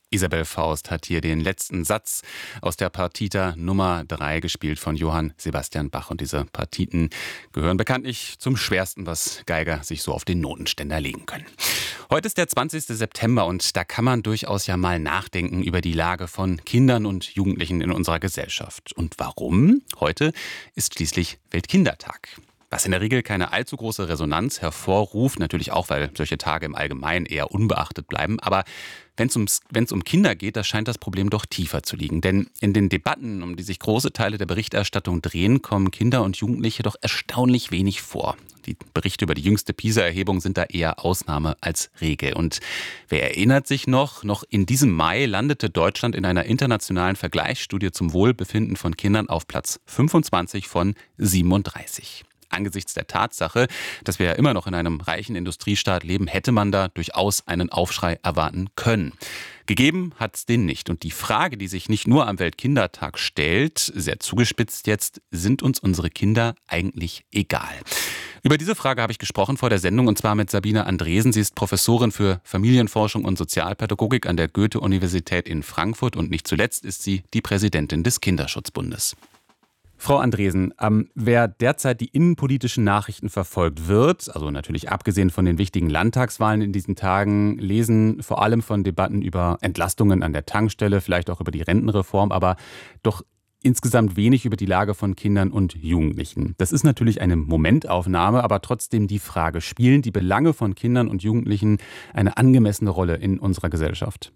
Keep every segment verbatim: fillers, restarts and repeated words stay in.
Isabel Faust hat hier den letzten Satz aus der Partita Nummer drei gespielt von Johann Sebastian Bach. Und diese Partiten gehören bekanntlich zum Schwersten, was Geiger sich so auf den Notenständer legen können. Heute ist der zwanzigste September und da kann man durchaus ja mal nachdenken über die Lage von Kindern und Jugendlichen in unserer Gesellschaft. Und warum? Heute ist schließlich Weltkindertag. Was in der Regel keine allzu große Resonanz hervorruft, natürlich auch, weil solche Tage im Allgemeinen eher unbeachtet bleiben. Aber wenn es ums, wenn es um Kinder geht, da scheint das Problem doch tiefer zu liegen. Denn in den Debatten, um die sich große Teile der Berichterstattung drehen, kommen Kinder und Jugendliche doch erstaunlich wenig vor. Die Berichte über die jüngste PISA-Erhebung sind da eher Ausnahme als Regel. Und wer erinnert sich noch, noch in diesem Mai landete Deutschland in einer internationalen Vergleichsstudie zum Wohlbefinden von Kindern auf Platz fünfundzwanzig von siebenunddreißig. Angesichts der Tatsache, dass wir ja immer noch in einem reichen Industriestaat leben, hätte man da durchaus einen Aufschrei erwarten können. Gegeben hat es den nicht. Und die Frage, die sich nicht nur am Weltkindertag stellt, sehr zugespitzt jetzt, sind uns unsere Kinder eigentlich egal? Über diese Frage habe ich gesprochen vor der Sendung und zwar mit Sabine Andresen. Sie ist Professorin für Familienforschung und Sozialpädagogik an der Goethe-Universität in Frankfurt und nicht zuletzt ist sie die Präsidentin des Kinderschutzbundes. Frau Andresen, ähm, wer derzeit die innenpolitischen Nachrichten verfolgt wird, also natürlich abgesehen von den wichtigen Landtagswahlen in diesen Tagen, lesen vor allem von Debatten über Entlastungen an der Tankstelle, vielleicht auch über die Rentenreform, aber doch insgesamt wenig über die Lage von Kindern und Jugendlichen. Das ist natürlich eine Momentaufnahme, aber trotzdem die Frage, spielen die Belange von Kindern und Jugendlichen eine angemessene Rolle in unserer Gesellschaft?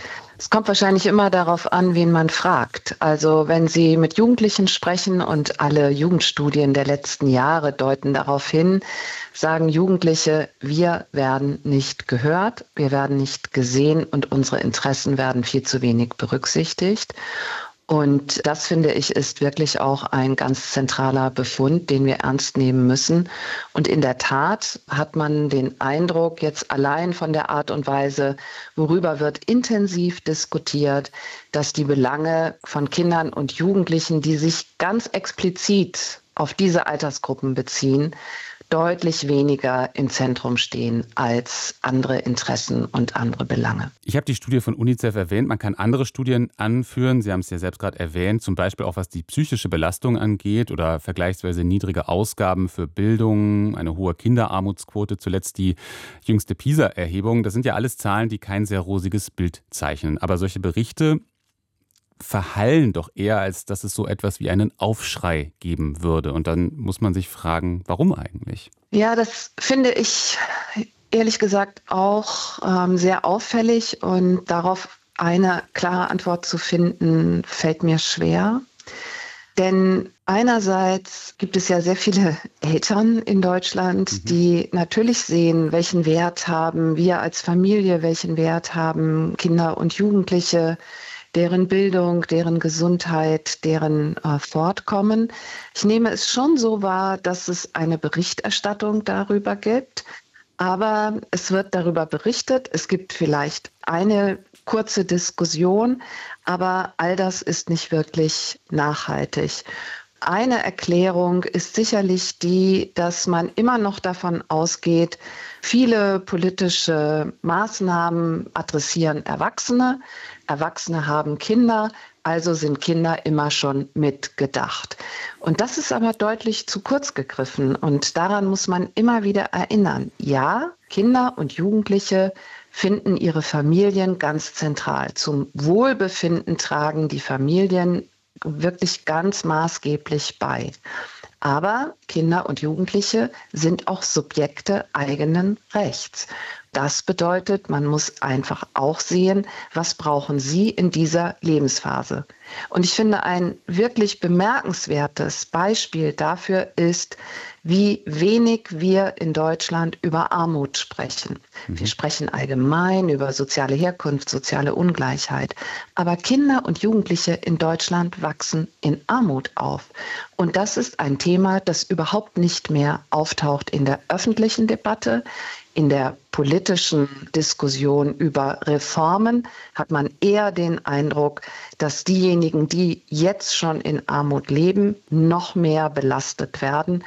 Es kommt wahrscheinlich immer darauf an, wen man fragt. Also wenn Sie mit Jugendlichen sprechen und alle Jugendstudien der letzten Jahre deuten darauf hin, sagen Jugendliche, wir werden nicht gehört, wir werden nicht gesehen und unsere Interessen werden viel zu wenig berücksichtigt. Und das, finde ich, ist wirklich auch ein ganz zentraler Befund, den wir ernst nehmen müssen. Und in der Tat hat man den Eindruck, jetzt allein von der Art und Weise, worüber wird intensiv diskutiert, dass die Belange von Kindern und Jugendlichen, die sich ganz explizit auf diese Altersgruppen beziehen, deutlich weniger im Zentrum stehen als andere Interessen und andere Belange. Ich habe die Studie von UNICEF erwähnt. Man kann andere Studien anführen. Sie haben es ja selbst gerade erwähnt, zum Beispiel auch was die psychische Belastung angeht oder vergleichsweise niedrige Ausgaben für Bildung, eine hohe Kinderarmutsquote, zuletzt die jüngste PISA-Erhebung. Das sind ja alles Zahlen, die kein sehr rosiges Bild zeichnen. Aber solche Berichte verhallen doch eher, als dass es so etwas wie einen Aufschrei geben würde. Und dann muss man sich fragen, warum eigentlich? Ja, das finde ich ehrlich gesagt auch ähm, sehr auffällig. Und darauf eine klare Antwort zu finden, fällt mir schwer. Denn einerseits gibt es ja sehr viele Eltern in Deutschland, mhm. die natürlich sehen, welchen Wert haben wir als Familie, welchen Wert haben Kinder und Jugendliche, deren Bildung, deren Gesundheit, deren äh, Fortkommen. Ich nehme es schon so wahr, dass es eine Berichterstattung darüber gibt, aber es wird darüber berichtet. Es gibt vielleicht eine kurze Diskussion, aber all das ist nicht wirklich nachhaltig. Eine Erklärung ist sicherlich die, dass man immer noch davon ausgeht, viele politische Maßnahmen adressieren Erwachsene. Erwachsene haben Kinder, also sind Kinder immer schon mitgedacht. Und das ist aber deutlich zu kurz gegriffen. Und daran muss man immer wieder erinnern. Ja, Kinder und Jugendliche finden ihre Familien ganz zentral. Zum Wohlbefinden tragen die Familien wirklich ganz maßgeblich bei. Aber Kinder und Jugendliche sind auch Subjekte eigenen Rechts. Das bedeutet, man muss einfach auch sehen, was brauchen sie in dieser Lebensphase. Und ich finde, ein wirklich bemerkenswertes Beispiel dafür ist, wie wenig wir in Deutschland über Armut sprechen. Mhm. Wir sprechen allgemein über soziale Herkunft, soziale Ungleichheit. Aber Kinder und Jugendliche in Deutschland wachsen in Armut auf. Und das ist ein Thema, das überhaupt nicht mehr auftaucht in der öffentlichen Debatte. In der politischen Diskussion über Reformen hat man eher den Eindruck, dass diejenigen, die jetzt schon in Armut leben, noch mehr belastet werden.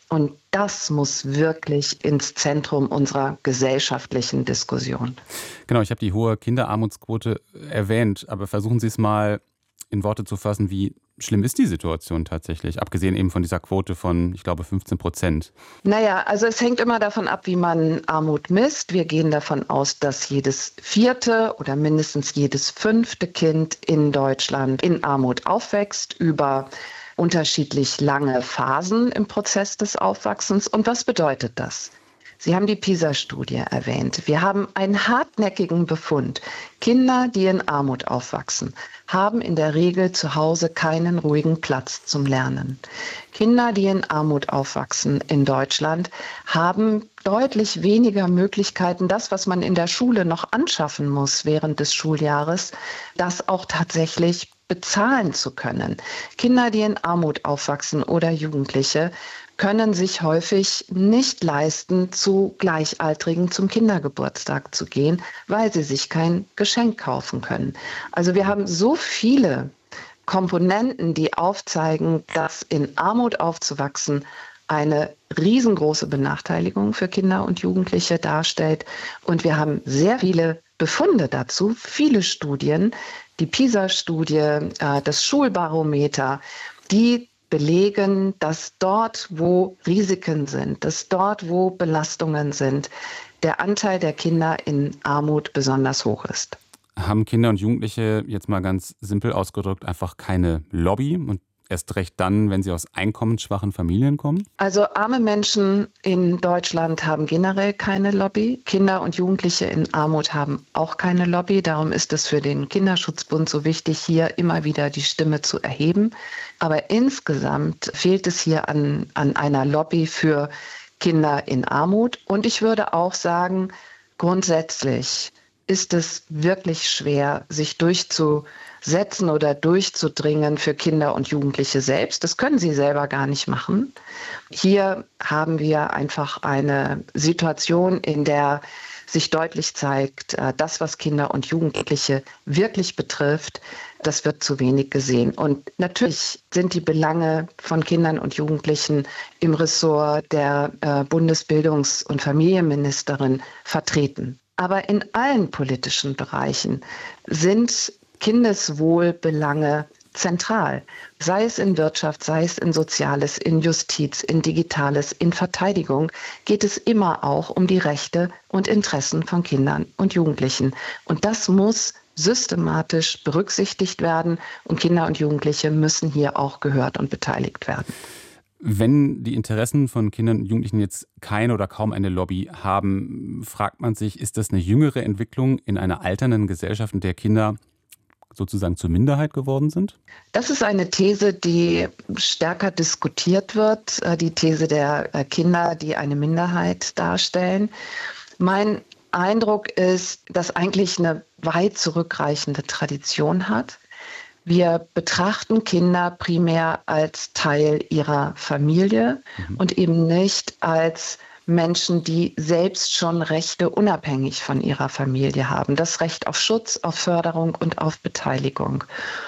Und das muss wirklich ins Zentrum unserer gesellschaftlichen Diskussion. Genau, ich habe die hohe Kinderarmutsquote erwähnt, aber versuchen Sie es mal in Worte zu fassen, wie schlimm ist die Situation tatsächlich, abgesehen eben von dieser Quote von, ich glaube, fünfzehn Prozent? Naja, also es hängt immer davon ab, wie man Armut misst. Wir gehen davon aus, dass jedes vierte oder mindestens jedes fünfte Kind in Deutschland in Armut aufwächst, über unterschiedlich lange Phasen im Prozess des Aufwachsens. Und was bedeutet das? Sie haben die PISA-Studie erwähnt. Wir haben einen hartnäckigen Befund. Kinder, die in Armut aufwachsen, haben in der Regel zu Hause keinen ruhigen Platz zum Lernen. Kinder, die in Armut aufwachsen in Deutschland, haben deutlich weniger Möglichkeiten, das, was man in der Schule noch anschaffen muss während des Schuljahres, das auch tatsächlich bezahlen zu können. Kinder, die in Armut aufwachsen oder Jugendliche, können sich häufig nicht leisten, zu Gleichaltrigen zum Kindergeburtstag zu gehen, weil sie sich kein Geschenk kaufen können. Also wir haben so viele Komponenten, die aufzeigen, dass in Armut aufzuwachsen eine riesengroße Benachteiligung für Kinder und Jugendliche darstellt. Und wir haben sehr viele Befunde dazu, viele Studien, die PISA-Studie, das Schulbarometer, die belegen, dass dort, wo Risiken sind, dass dort, wo Belastungen sind, der Anteil der Kinder in Armut besonders hoch ist. Haben Kinder und Jugendliche, jetzt mal ganz simpel ausgedrückt, einfach keine Lobby und erst recht dann, wenn sie aus einkommensschwachen Familien kommen? Also arme Menschen in Deutschland haben generell keine Lobby. Kinder und Jugendliche in Armut haben auch keine Lobby. Darum ist es für den Kinderschutzbund so wichtig, hier immer wieder die Stimme zu erheben. Aber insgesamt fehlt es hier an, an einer Lobby für Kinder in Armut. Und ich würde auch sagen, grundsätzlich ist es wirklich schwer, sich durchzusetzen oder durchzudringen für Kinder und Jugendliche selbst. Das können sie selber gar nicht machen. Hier haben wir einfach eine Situation, in der sich deutlich zeigt, das, was Kinder und Jugendliche wirklich betrifft, das wird zu wenig gesehen. Und natürlich sind die Belange von Kindern und Jugendlichen im Ressort der Bundesbildungs- und Familienministerin vertreten. Aber in allen politischen Bereichen sind Kindeswohlbelange zentral. Sei es in Wirtschaft, sei es in Soziales, in Justiz, in Digitales, in Verteidigung, geht es immer auch um die Rechte und Interessen von Kindern und Jugendlichen. Und das muss systematisch berücksichtigt werden und Kinder und Jugendliche müssen hier auch gehört und beteiligt werden. Wenn die Interessen von Kindern und Jugendlichen jetzt keine oder kaum eine Lobby haben, fragt man sich, ist das eine jüngere Entwicklung in einer alternden Gesellschaft, in der Kinder sozusagen zur Minderheit geworden sind? Das ist eine These, die stärker diskutiert wird, die These der Kinder, die eine Minderheit darstellen. Mein Eindruck ist, dass eigentlich eine weit zurückreichende Tradition hat. Wir betrachten Kinder primär als Teil ihrer Familie mhm. und eben nicht als Menschen, die selbst schon Rechte unabhängig von ihrer Familie haben. Das Recht auf Schutz, auf Förderung und auf Beteiligung.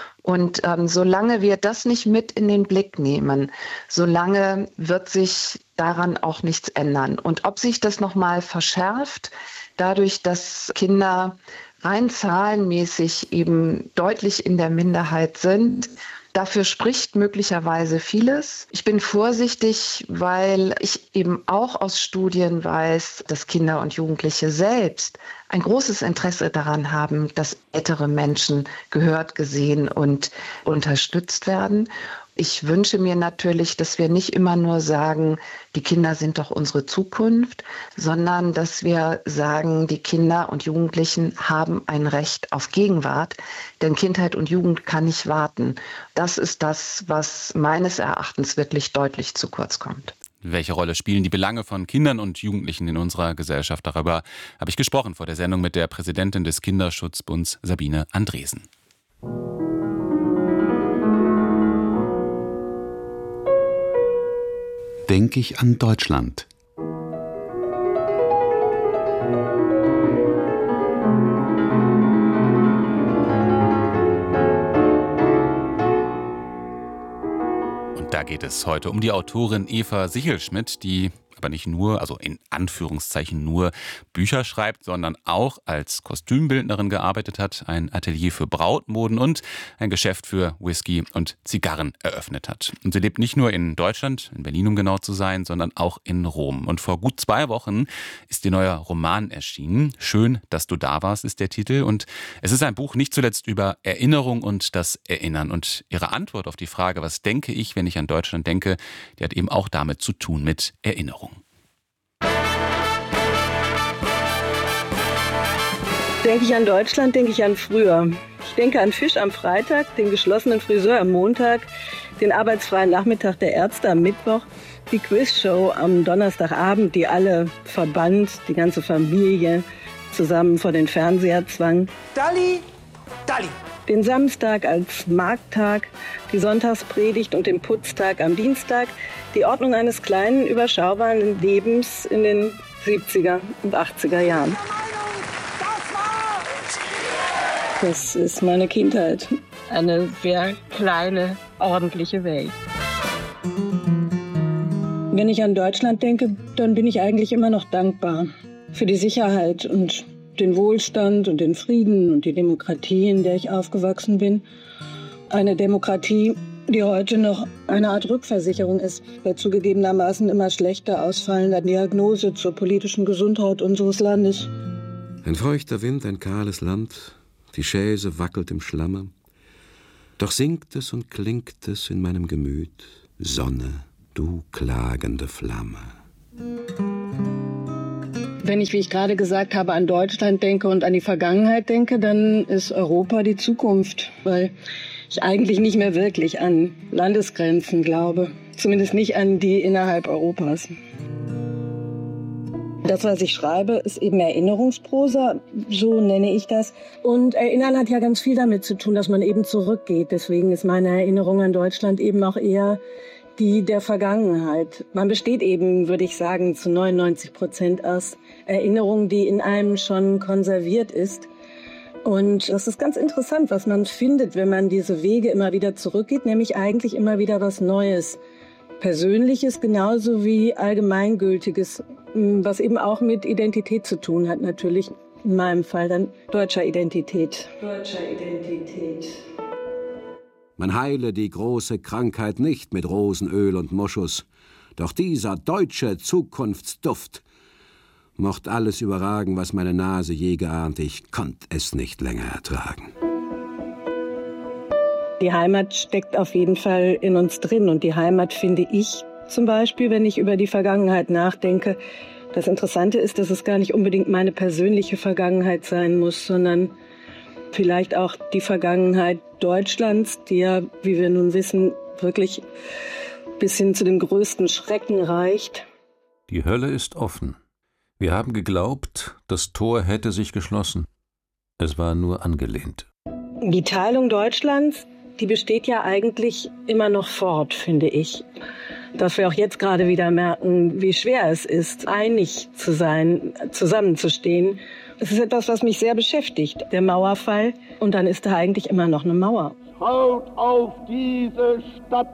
Und ähm, solange wir das nicht mit in den Blick nehmen, solange wird sich daran auch nichts ändern. Und ob sich das nochmal verschärft, dadurch, dass Kinder rein zahlenmäßig eben deutlich in der Minderheit sind, dafür spricht möglicherweise vieles. Ich bin vorsichtig, weil ich eben auch aus Studien weiß, dass Kinder und Jugendliche selbst ein großes Interesse daran haben, dass ältere Menschen gehört, gesehen und unterstützt werden. Ich wünsche mir natürlich, dass wir nicht immer nur sagen, die Kinder sind doch unsere Zukunft, sondern dass wir sagen, die Kinder und Jugendlichen haben ein Recht auf Gegenwart, denn Kindheit und Jugend kann nicht warten. Das ist das, was meines Erachtens wirklich deutlich zu kurz kommt. Welche Rolle spielen die Belange von Kindern und Jugendlichen in unserer Gesellschaft? Darüber habe ich gesprochen vor der Sendung mit der Präsidentin des Kinderschutzbunds, Sabine Andresen. Denke ich an Deutschland. Und da geht es heute um die Autorin Eva Sichelschmidt, die aber nicht nur, also in Anführungszeichen nur Bücher schreibt, sondern auch als Kostümbildnerin gearbeitet hat, ein Atelier für Brautmoden und ein Geschäft für Whisky und Zigarren eröffnet hat. Und sie lebt nicht nur in Deutschland, in Berlin um genau zu sein, sondern auch in Rom. Und vor gut zwei Wochen ist ihr neuer Roman erschienen. Schön, dass du da warst, ist der Titel. Und es ist ein Buch nicht zuletzt über Erinnerung und das Erinnern. Und ihre Antwort auf die Frage, was denke ich, wenn ich an Deutschland denke, die hat eben auch damit zu tun, mit Erinnerung. Denke ich an Deutschland, denke ich an früher. Ich denke an Fisch am Freitag, den geschlossenen Friseur am Montag, den arbeitsfreien Nachmittag der Ärzte am Mittwoch, die Quizshow am Donnerstagabend, die alle verband, die ganze Familie zusammen vor den Fernseher zwang. Dalli, Dalli. Den Samstag als Markttag, die Sonntagspredigt und den Putztag am Dienstag, die Ordnung eines kleinen, überschaubaren Lebens in den siebziger und achtziger Jahren. Das ist meine Kindheit. Eine sehr kleine, ordentliche Welt. Wenn ich an Deutschland denke, dann bin ich eigentlich immer noch dankbar für die Sicherheit und den Wohlstand und den Frieden und die Demokratie, in der ich aufgewachsen bin. Eine Demokratie, die heute noch eine Art Rückversicherung ist, bei zugegebenermaßen immer schlechter ausfallender Diagnose zur politischen Gesundheit unseres Landes. Ein feuchter Wind, ein kahles Land, die Chaise wackelt im Schlamme. Doch singt es und klingt es in meinem Gemüt, Sonne, du klagende Flamme. Wenn ich, wie ich gerade gesagt habe, an Deutschland denke und an die Vergangenheit denke, dann ist Europa die Zukunft, weil ich eigentlich nicht mehr wirklich an Landesgrenzen glaube. Zumindest nicht an die innerhalb Europas. Das, was ich schreibe, ist eben Erinnerungsprosa, so nenne ich das. Und Erinnern hat ja ganz viel damit zu tun, dass man eben zurückgeht. Deswegen ist meine Erinnerung an Deutschland eben auch eher die der Vergangenheit. Man besteht eben, würde ich sagen, zu neunundneunzig Prozent aus Erinnerung, die in einem schon konserviert ist. Und das ist ganz interessant, was man findet, wenn man diese Wege immer wieder zurückgeht, nämlich eigentlich immer wieder was Neues. Persönliches genauso wie Allgemeingültiges, was eben auch mit Identität zu tun hat, natürlich in meinem Fall dann deutscher Identität. Deutscher Identität. Man heile die große Krankheit nicht mit Rosenöl und Moschus, doch dieser deutsche Zukunftsduft mocht alles überragen, was meine Nase je geahnt, ich konnt es nicht länger ertragen. Die Heimat steckt auf jeden Fall in uns drin und die Heimat finde ich zum Beispiel, wenn ich über die Vergangenheit nachdenke. Das Interessante ist, dass es gar nicht unbedingt meine persönliche Vergangenheit sein muss, sondern vielleicht auch die Vergangenheit Deutschlands, die ja, wie wir nun wissen, wirklich bis hin zu dem größten Schrecken reicht. Die Hölle ist offen. Wir haben geglaubt, das Tor hätte sich geschlossen. Es war nur angelehnt. Die Teilung Deutschlands, die besteht ja eigentlich immer noch fort, finde ich. Dass wir auch jetzt gerade wieder merken, wie schwer es ist, einig zu sein, zusammenzustehen. Es ist etwas, was mich sehr beschäftigt, der Mauerfall. Und dann ist da eigentlich immer noch eine Mauer. Schaut auf diese Stadt!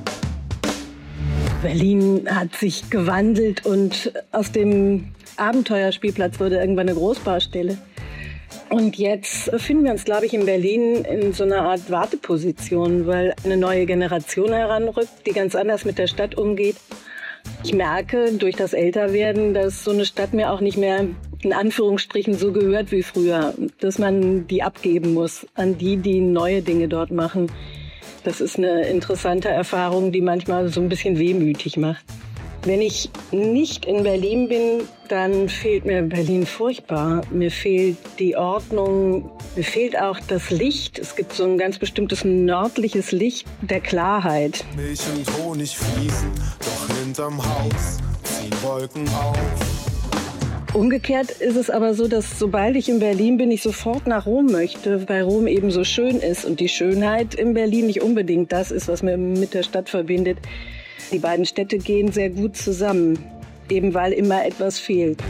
Berlin hat sich gewandelt und aus dem Abenteuerspielplatz wurde irgendwann eine Großbaustelle. Und jetzt befinden wir uns, glaube ich, in Berlin in so einer Art Warteposition, weil eine neue Generation heranrückt, die ganz anders mit der Stadt umgeht. Ich merke durch das Älterwerden, dass so eine Stadt mir auch nicht mehr in Anführungsstrichen so gehört wie früher, dass man die abgeben muss an die, die neue Dinge dort machen. Das ist eine interessante Erfahrung, die manchmal so ein bisschen wehmütig macht. Wenn ich nicht in Berlin bin, dann fehlt mir Berlin furchtbar. Mir fehlt die Ordnung, mir fehlt auch das Licht. Es gibt so ein ganz bestimmtes nördliches Licht der Klarheit. Milch und Honig fließen, doch hinterm Haus ziehen Wolken auf. Umgekehrt ist es aber so, dass sobald ich in Berlin bin, ich sofort nach Rom möchte, weil Rom eben so schön ist und die Schönheit in Berlin nicht unbedingt das ist, was mir mit der Stadt verbindet. Die beiden Städte gehen sehr gut zusammen, eben weil immer etwas fehlt.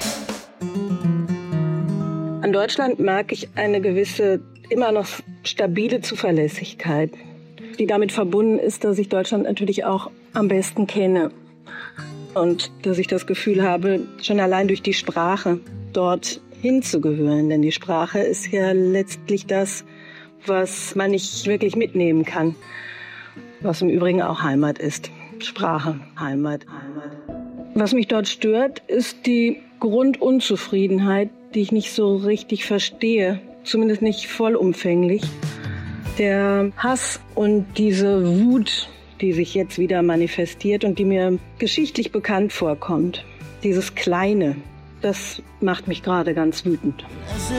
An Deutschland mag ich eine gewisse, immer noch stabile Zuverlässigkeit. die damit verbunden ist, dass ich Deutschland natürlich auch am besten kenne. Und dass ich das Gefühl habe, schon allein durch die Sprache dort hinzugehören. Denn die Sprache ist ja letztlich das, was man nicht wirklich mitnehmen kann. Was im Übrigen auch Heimat ist. Sprache, Heimat, Heimat. Was mich dort stört, ist die Grundunzufriedenheit, die ich nicht so richtig verstehe. Zumindest nicht vollumfänglich. Der Hass und diese Wut, die sich jetzt wieder manifestiert und die mir geschichtlich bekannt vorkommt. Dieses Kleine, das macht mich gerade ganz wütend.